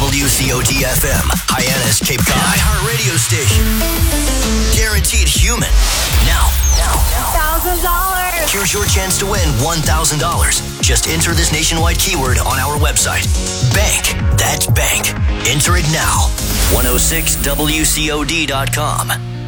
WCOD FM, Hyannis, Cape Cod. iHeart radio station. Guaranteed human. Now. $1,000. Here's your chance to win $1,000. Just enter this nationwide keyword on our website. Bank. That's bank. Enter it now. 106WCOD.com.